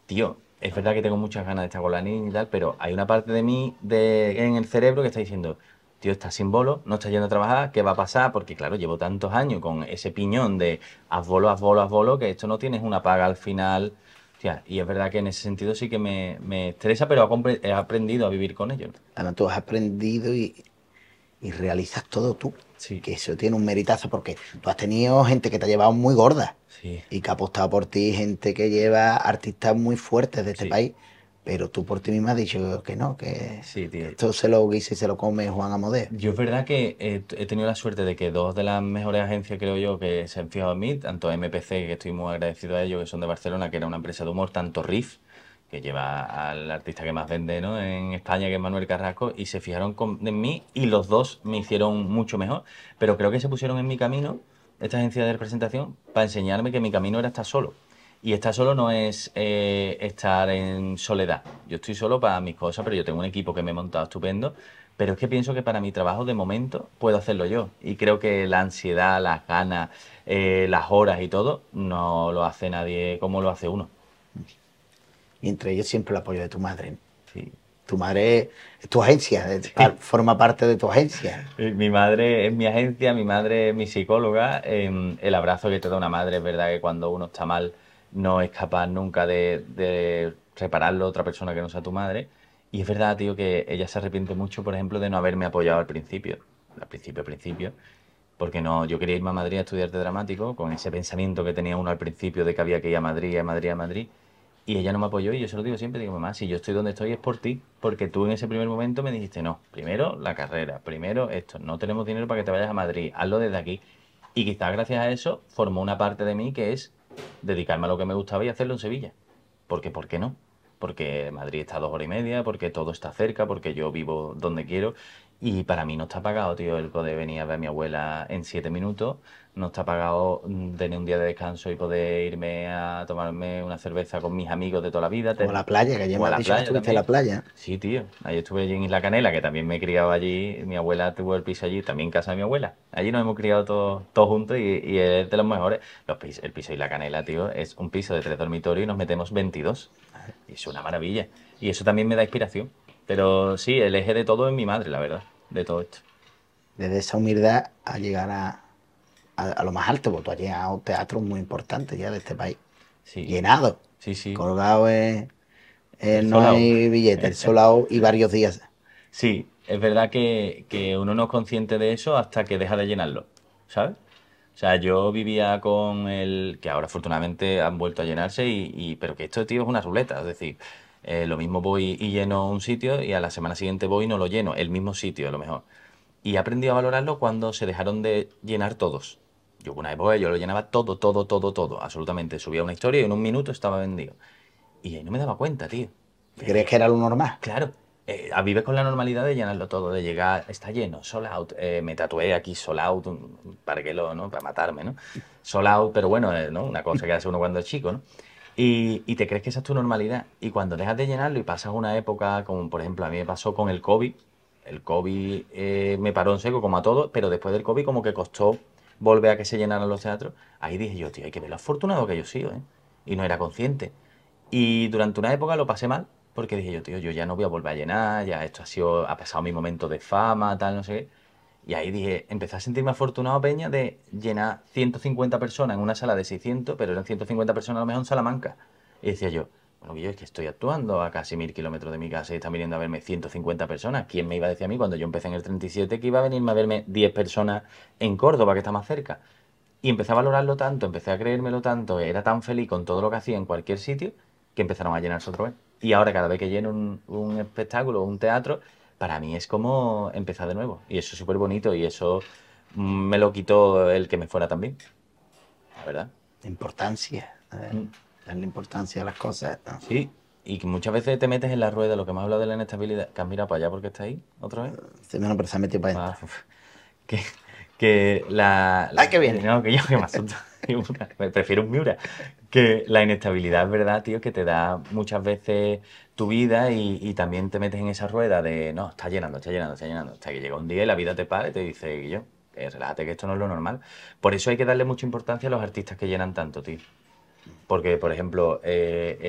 tío, es verdad que tengo muchas ganas de estar con la niña y tal, pero hay una parte de mí en el cerebro que está diciendo, tío, estás sin bolo, no estás yendo a trabajar, ¿qué va a pasar? Porque claro, llevo tantos años con ese piñón de haz bolo, que esto no tienes una paga al final. Hostia, y es verdad que en ese sentido sí que me estresa, pero he aprendido a vivir con ello, ¿no? Además, tú has aprendido y realizas todo tú. Sí, Que eso tiene un meritazo porque tú has tenido gente que te ha llevado muy gorda sí, y que ha apostado por ti, gente que lleva artistas muy fuertes de este sí, país, pero tú por ti misma has dicho que no, sí, que tío. esto se lo guisa y se lo come Juan Amodeo. Yo es verdad que he tenido la suerte de que dos de las mejores agencias, creo yo, que se han fijado en mí, tanto MPC, que estoy muy agradecido a ellos, que son de Barcelona, que era una empresa de humor, tanto Riff, que lleva al artista que más vende, ¿no?, en España, que es Manuel Carrasco, y se fijaron en mí y los dos me hicieron mucho mejor. Pero creo que se pusieron en mi camino, esta agencia de representación, para enseñarme que mi camino era estar solo. Y estar solo no es estar en soledad. Yo estoy solo para mis cosas, pero yo tengo un equipo que me he montado estupendo. Pero es que pienso que para mi trabajo de momento puedo hacerlo yo. Y creo que la ansiedad, las ganas, las horas y todo, no lo hace nadie como lo hace uno. Y entre ellos siempre el apoyo de tu madre, ¿no? Sí. Tu madre es tu agencia, forma parte de tu agencia. Mi madre es mi agencia, mi madre es mi psicóloga. El abrazo que te da una madre, es verdad que cuando uno está mal no es capaz nunca de repararlo a otra persona que no sea tu madre. Y es verdad, tío, que ella se arrepiente mucho, por ejemplo, de no haberme apoyado al principio. Al principio. Porque no, yo quería irme a Madrid a estudiar de dramático, con ese pensamiento que tenía uno al principio de que había que ir a Madrid, a Madrid, a Madrid. Y ella no me apoyó y yo se lo digo siempre, digo, mamá, si yo estoy donde estoy es por ti, porque tú en ese primer momento me dijiste, no, primero la carrera, primero esto, no tenemos dinero para que te vayas a Madrid, hazlo desde aquí. Y quizás gracias a eso formó una parte de mí que es dedicarme a lo que me gustaba y hacerlo en Sevilla. Porque, ¿por qué no? Porque Madrid está a 2 horas y media, porque todo está cerca, porque yo vivo donde quiero. Y para mí no está pagado, tío, el poder venir a ver a mi abuela en 7 minutos. No está pagado tener un día de descanso y poder irme a tomarme una cerveza con mis amigos de toda la vida. O a la playa, que ayer O me a has la dicho que playa estuviste en la también. playa. Sí, tío. Ahí estuve allí en Isla Canela, que también me he criado allí. Mi abuela tuvo el piso allí, también en casa de mi abuela. Allí nos hemos criado todos juntos y es de los mejores. El piso de Isla Canela, tío, es un piso de 3 dormitorios y nos metemos 22. Y es una maravilla. Y eso también me da inspiración. Pero sí, el eje de todo es mi madre, la verdad, de todo esto. Desde esa humildad a llegar a lo más alto, porque tú has llegado a un teatro muy importante ya de este país. Sí, Llenado, sí, sí. colgado El no Solao. hay billete, el solado y varios días. Sí, es verdad que uno no es consciente de eso hasta que deja de llenarlo, ¿sabes? O sea, yo vivía con el, que ahora afortunadamente han vuelto a llenarse, pero que esto, tío, es una ruleta. Es decir, lo mismo voy y lleno un sitio y a la semana siguiente voy y no lo lleno, el mismo sitio a lo mejor. Y he aprendido a valorarlo cuando se dejaron de llenar todos. Yo una época yo lo llenaba todo, todo, todo, todo, absolutamente. Subía una historia y en un minuto estaba vendido. Y ahí no me daba cuenta, tío. ¿Te crees que era lo normal? Claro, vives con la normalidad de llenarlo todo, de llegar, está lleno, sold out. Me tatué aquí sold out, para que lo, ¿no? Para matarme, ¿no? Sold out, pero bueno, ¿no? Una cosa que hace uno cuando es chico, ¿no? Y te crees que esa es tu normalidad. Y cuando dejas de llenarlo y pasas una época, como por ejemplo a mí me pasó con el COVID me paró en seco como a todos, pero después del COVID como que costó volver a que se llenaran los teatros. Ahí dije yo, tío, hay que ver lo afortunado que yo he sido, ¿eh? Y no era consciente. Y durante una época lo pasé mal, porque dije yo, tío, yo ya no voy a volver a llenar, ya esto ha pasado mi momento de fama, tal, no sé qué. Y ahí dije, empecé a sentirme afortunado, Peña, de llenar 150 personas en una sala de 600, pero eran 150 personas a lo mejor en Salamanca. Y decía yo, bueno, que yo es que estoy actuando a casi 1000 kilómetros de mi casa y están viniendo a verme 150 personas. ¿Quién me iba a decir a mí cuando yo empecé en el 37 que iba a venirme a verme 10 personas en Córdoba, que está más cerca? Y empecé a valorarlo tanto, empecé a creérmelo tanto, era tan feliz con todo lo que hacía en cualquier sitio, que empezaron a llenarse otra vez. Y ahora cada vez que lleno un espectáculo o un teatro, para mí es como empezar de nuevo. Y eso es súper bonito y eso me lo quitó el que me fuera también, la verdad. La importancia, Mm. darle importancia a las cosas, ¿no? Sí, y que muchas veces te metes en la rueda, lo que me has hablado de la inestabilidad, que has mirado para allá porque está ahí otra vez. Se me pero se ha metido para Ah, adentro. que, que ¡Ay, que viene! no, que yo que me asusto. Prefiero un Miura. Que la inestabilidad es verdad, tío, que te da muchas veces tu vida y también te metes en esa rueda de, no, está llenando, está llenando, está llenando. Hasta que llega un día y la vida te para y te dice, yo, relájate que esto no es lo normal. Por eso hay que darle mucha importancia a los artistas que llenan tanto, tío. Porque, por ejemplo,